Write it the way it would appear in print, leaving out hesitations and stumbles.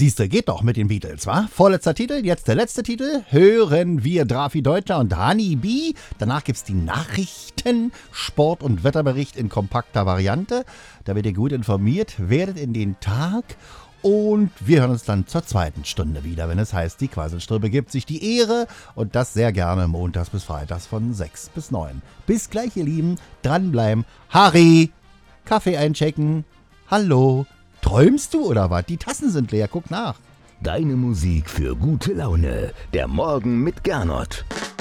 Siehste, geht doch mit den Beatles, wa? Vorletzter Titel, jetzt der letzte Titel. Hören wir Drafi Deutscher und Honey B. Danach gibt's die Nachrichten, Sport- und Wetterbericht in kompakter Variante. Da werdet ihr gut informiert, werdet in den Tag. Und wir hören uns dann zur zweiten Stunde wieder, wenn es heißt, die Quasselstrippe gibt sich die Ehre. Und das sehr gerne montags bis freitags von 6 bis 9. Bis gleich, ihr Lieben. Dranbleiben. Harry, Kaffee einchecken. Hallo. Träumst du oder was? Die Tassen sind leer. Guck nach. Deine Musik für gute Laune. Der Morgen mit Gernot.